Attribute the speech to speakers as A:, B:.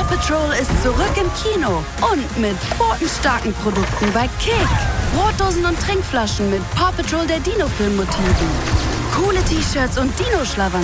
A: Patrol ist zurück im Kino und mit pfotenstarken Produkten bei Kick. Brotdosen und Trinkflaschen mit Paw Patrol der Dino-Film-Motiven. Coole T-Shirts und Dino-Schlafanzüge.